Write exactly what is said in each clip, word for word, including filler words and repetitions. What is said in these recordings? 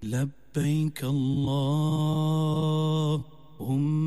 لبيك اللهم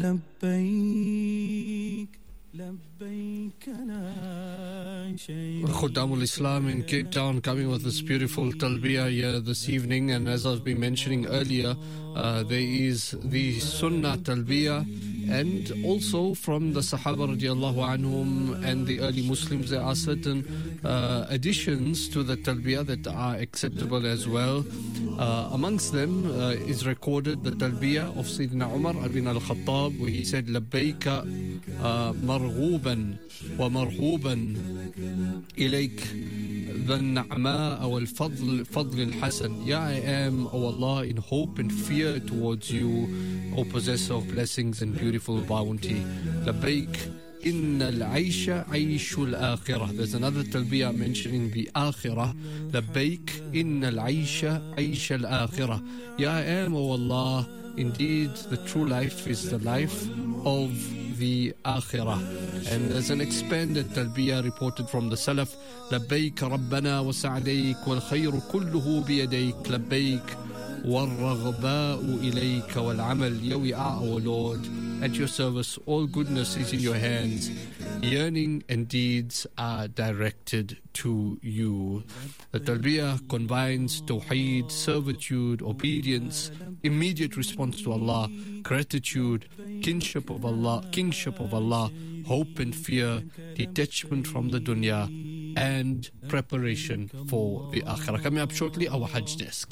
لبيك لبيك لا شيء. Khuddamul Islam in Cape Town coming with this beautiful talbiyah here this evening, and as I've been mentioning earlier, uh, there is the Sunnah talbiyah, and also from the Sahaba radiallahu anhum and the early Muslims there are certain uh, additions to the talbiyah that are acceptable as well. Uh, amongst them uh, is recorded the talbiyah of Sayyidina Umar ibn al-Khattab, where he said labbayka uh, marghuban wa marhuban ilayk the na'ma wal fadl fadl al-hasan. Yeah, I am, O Allah, in hope and fear towards you, O possessor of blessings and beautiful bounty. Labbayk إن العيش عيش الآخرة. There's another talbiyah mentioning the آخرة. لبيك إن العيش عيش الآخرة. Yeah, I am, O Allah, indeed the true life is the life of the آخرة. And there's an expanded talbiyah reported from the Salaf. لبيك ربنا وسعديك والخير كله بيديك. لبيك والرغباء إليك والعمل. Yeah, we are, our Lord, at your service, all goodness is in your hands. Yearning and deeds are directed to you. The talbiyah combines tawheed, servitude, obedience, immediate response to Allah, gratitude, kinship of Allah, kingship of Allah, hope and fear, detachment from the dunya, and preparation for the akhirah. Coming up shortly, our Hajj desk.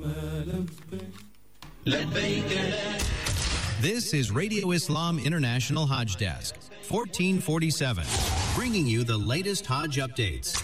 This is Radio Islam International Hajj Desk, fourteen forty-seven, bringing you the latest Hajj updates.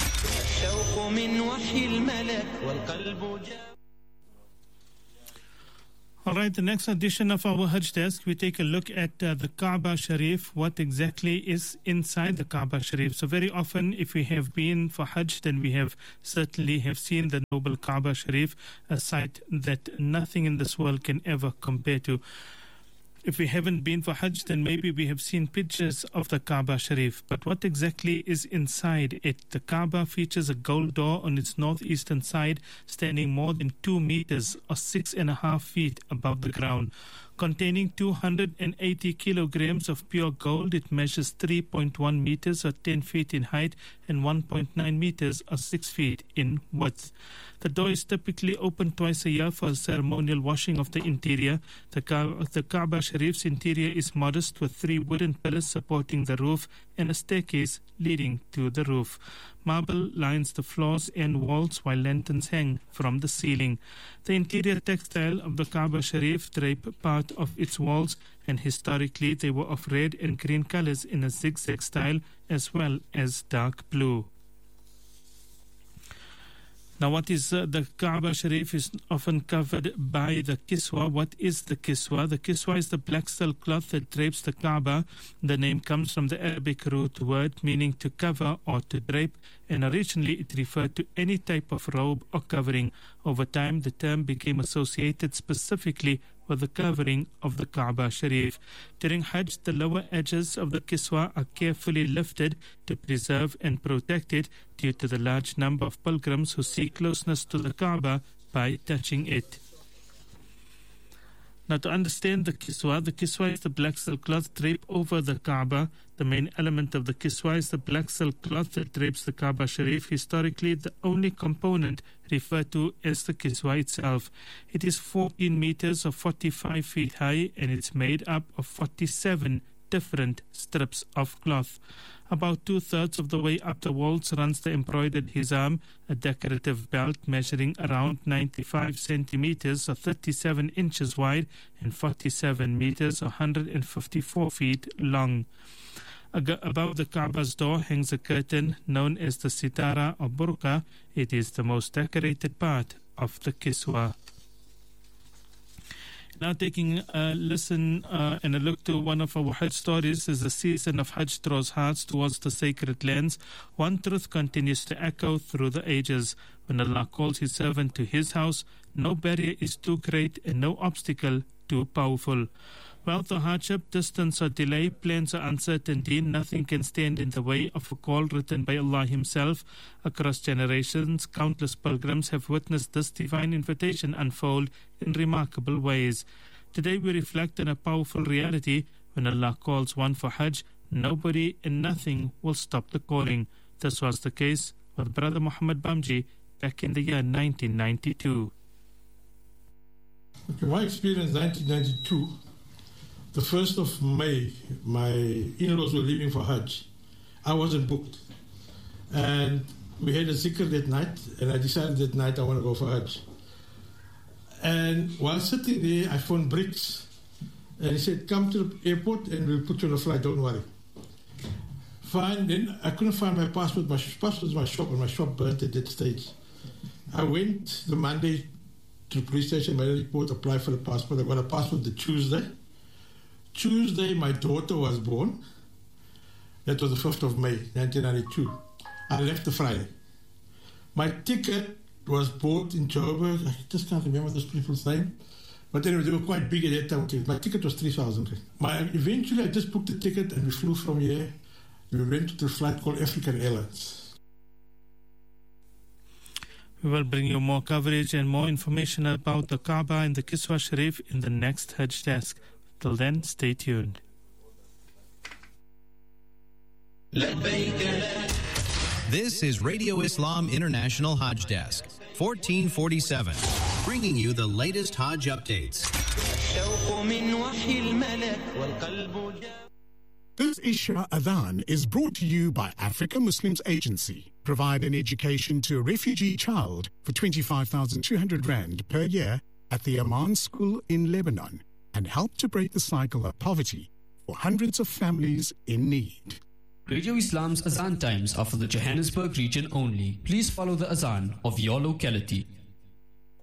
All right, the next edition of our Hajj Desk, we take a look at uh, the Kaaba Sharif, what exactly is inside the Kaaba Sharif. So very often, if we have been for Hajj, then we have certainly have seen the noble Kaaba Sharif, a sight that nothing in this world can ever compare to. If we haven't been for Hajj, then maybe we have seen pictures of the Kaaba Sharif. But what exactly is inside it? The Kaaba features a gold door on its northeastern side, standing more than two meters or six and a half feet above the ground. Containing two hundred eighty kilograms of pure gold, it measures three point one meters or ten feet in height and one point nine meters or six feet in width. The door is typically open twice a year for a ceremonial washing of the interior. The, Ka- the Kaaba Sharif's interior is modest, with three wooden pillars supporting the roof and a staircase leading to the roof. Marble lines the floors and walls, while lanterns hang from the ceiling. The interior textile of the Kaaba Sharif drape part of its walls, and historically they were of red and green colors in a zigzag style, as well as dark blue. Now, what is uh, the Kaaba Sharif is often covered by the kiswa. What is the kiswa? The kiswa is the black silk cloth that drapes the Kaaba. The name comes from the Arabic root word meaning to cover or to drape, and originally it referred to any type of robe or covering. Over time, the term became associated specifically with the covering of the Kaaba Sharif. During Hajj, the lower edges of the kiswa are carefully lifted to preserve and protect it due to the large number of pilgrims who seek closeness to the Kaaba by touching it. Now, to understand the kiswa, the kiswa is the black silk cloth draped over the Kaaba. The main element of the kiswa is the black silk cloth that drapes the Kaaba Sharif, historically the only component referred to as the kiswa itself. It is fourteen meters or forty-five feet high, and it's made up of forty-seven different strips of cloth. About two-thirds of the way up the walls runs the embroidered hizam, a decorative belt measuring around ninety-five centimeters or thirty-seven inches wide and forty-seven meters or one hundred fifty-four feet long. Above the Kaaba's door hangs a curtain known as the sitara or burqa. It is the most decorated part of the kiswa. Now taking a listen uh, and a look to one of our Hajj stories. As the season of Hajj draws hearts towards the sacred lands, one truth continues to echo through the ages. When Allah calls His servant to His house, no barrier is too great and no obstacle too powerful. Wealth or hardship, distance or delay, plans or uncertainty, nothing can stand in the way of a call written by Allah Himself. Across generations, countless pilgrims have witnessed this divine invitation unfold in remarkable ways. Today we reflect on a powerful reality. When Allah calls one for Hajj, nobody and nothing will stop the calling. This was the case with Brother Muhammad Bamji back in the year nineteen ninety-two. Okay, my experience nineteen ninety-two, the first of May, my in-laws were leaving for Hajj. I wasn't booked. And we had a zikr that night, and I decided that night I want to go for Hajj. And while sitting there, I phoned Briggs, and he said, come to the airport and we'll put you on a flight, don't worry. Fine, then I couldn't find my passport. My passport was in my shop, and my shop burnt at that stage. I went the Monday to the police station, made a report, applied for the passport. I got a passport the Tuesday. Tuesday, my daughter was born. That was the fifth of May, nineteen ninety-two. I left the Friday. My ticket was bought in Joburg. I just can't remember those people's name. But anyway, they were quite big at that time. My ticket was three thousand. My, eventually, I just booked the ticket and we flew from here. We went to the flight called African Airlines. We will bring you more coverage and more information about the Kaaba and the Kiswa Sharif in the next Hajj Desk. Till then, stay tuned. This is Radio Islam International Hajj Desk, fourteen forty-seven, bringing you the latest Hajj updates. This Isha Adhan is brought to you by Africa Muslims Agency. Provide an education to a refugee child for twenty-five thousand two hundred rand per year at the Amman School in Lebanon and help to break the cycle of poverty for hundreds of families in need. Radio Islam's Azan times are for the Johannesburg region only. Please follow the Azan of your locality.